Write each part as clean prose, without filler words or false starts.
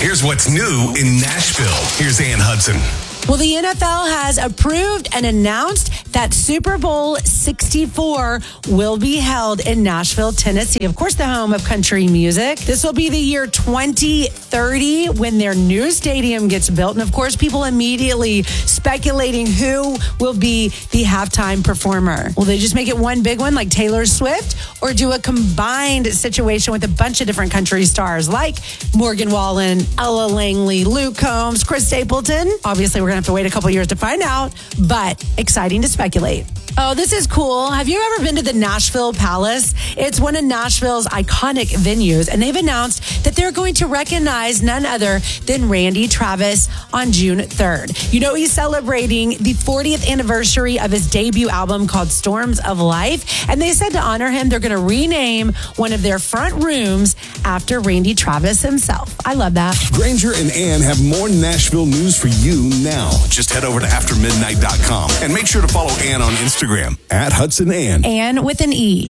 Here's what's new in Nashville. Here's Ann Hudson. Well, the NFL has approved and announced that Super Bowl 64 will be held in Nashville, Tennessee. Of course, the home of country music. This will be the year 2030 when their new stadium gets built. And of course, people immediately speculating who will be the halftime performer. Will they just make it one big one like Taylor Swift, or do a combined situation with a bunch of different country stars like Morgan Wallen, Ella Langley, Luke Combs, Chris Stapleton? Obviously, we're going to have to wait a couple years to find out, but exciting to speculate. Oh, this is cool. Have you ever been to the Nashville Palace? It's one of Nashville's iconic venues, and they've announced that they're going to recognize none other than Randy Travis on June 3rd. You know, he's celebrating the 40th anniversary of his debut album called Storms of Life, and they said to honor him, they're going to rename one of their front rooms after Randy Travis himself. I love that. Granger and Ann have more Nashville news for you now. Just head over to aftermidnight.com and make sure to follow Ann on Instagram at Hudson Ann. Ann with an E.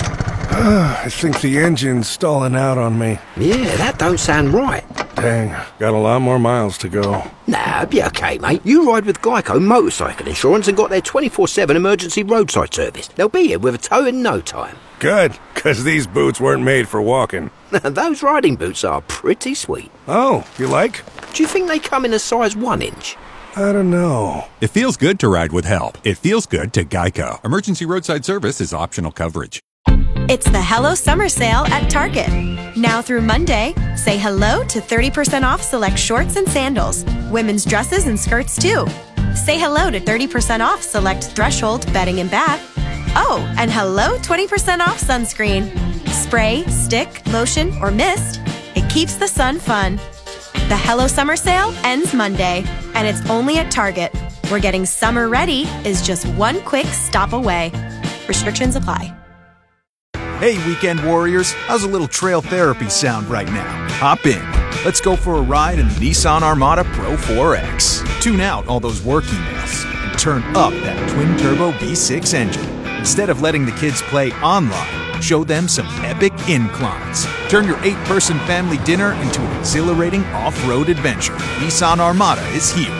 I think the engine's stalling out on me. Yeah, that don't sound right. Dang, got a lot more miles to go. Nah, be okay, mate. You ride with Geico Motorcycle Insurance and got their 24/7 emergency roadside service. They'll be here with a tow in no time. Good, because these boots weren't made for walking. Those riding boots are pretty sweet. Oh, you like? Do you think they come in a size 1 inch? I don't know. It feels good to ride with help. It feels good to Geico. Emergency roadside service is optional coverage. It's the Hello Summer Sale at Target. Now through Monday, say hello to 30% off select shorts and sandals. Women's dresses and skirts too. Say hello to 30% off select Threshold bedding and bath. Oh, and hello 20% off sunscreen. Spray, stick, lotion, or mist. It keeps the sun fun. The Hello Summer Sale ends Monday, and it's only at Target, where getting summer ready is just one quick stop away. Restrictions apply. Hey, weekend warriors, how's a little trail therapy sound right now? Hop in. Let's go for a ride in the Nissan Armada Pro 4X. Tune out all those work emails and turn up that twin-turbo V6 engine. Instead of letting the kids play online, show them some epic inclines. Turn your 8-person family dinner into an exhilarating off-road adventure. Nissan Armada is here.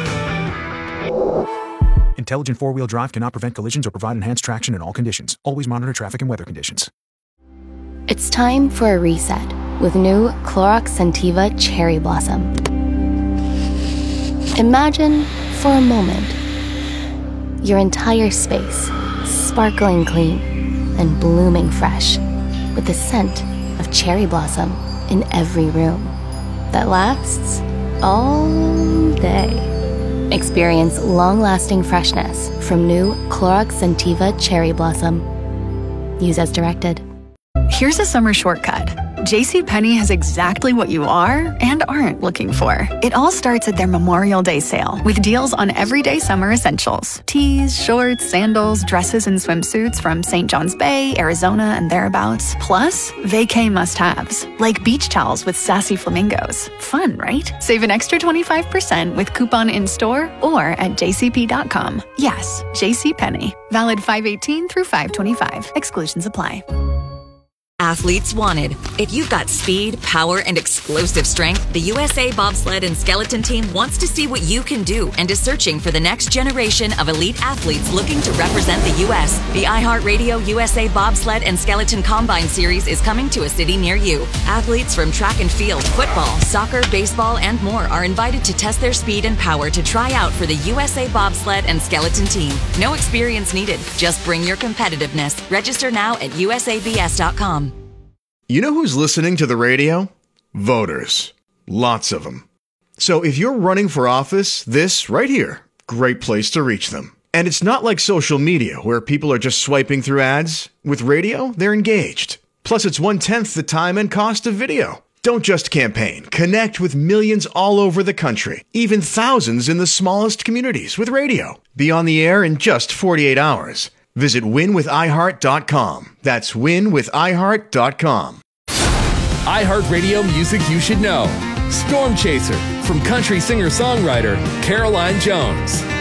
Intelligent four-wheel drive cannot prevent collisions or provide enhanced traction in all conditions. Always monitor traffic and weather conditions. It's time for a reset with new Clorox Scentiva Cherry Blossom. Imagine, for a moment, your entire space sparkling clean and blooming fresh with the scent of cherry blossom in every room that lasts all day. Experience long-lasting freshness from new Clorox Scentiva Cherry Blossom. Use as directed. Here's a summer shortcut. JCPenney has exactly what you are and aren't looking for. It all starts at their Memorial Day sale with deals on everyday summer essentials. Tees, shorts, sandals, dresses, and swimsuits from St. John's Bay, Arizona, and thereabouts. Plus, vacay must-haves, like beach towels with sassy flamingos. Fun, right? Save an extra 25% with coupon in-store or at jcp.com. Yes, JCPenney. Valid 5/18 through 5/25. Exclusions apply. Athletes wanted. If you've got speed, power, and explosive strength, the USA Bobsled and Skeleton Team wants to see what you can do and is searching for the next generation of elite athletes looking to represent the U.S. The iHeartRadio USA Bobsled and Skeleton Combine Series is coming to a city near you. Athletes from track and field, football, soccer, baseball, and more are invited to test their speed and power to try out for the USA Bobsled and Skeleton Team. No experience needed. Just bring your competitiveness. Register now at usabs.com. You know who's listening to the radio? Voters. Lots of them. So if you're running for office, this right here, great place to reach them. And it's not like social media where people are just swiping through ads. With radio, they're engaged. Plus, it's 1/10 the time and cost of video. Don't just campaign. Connect with millions all over the country, even thousands in the smallest communities with radio. Be on the air in just 48 hours. Visit winwithiheart.com. That's winwithiheart.com. iHeartRadio music you should know. Storm Chaser from country singer-songwriter Caroline Jones.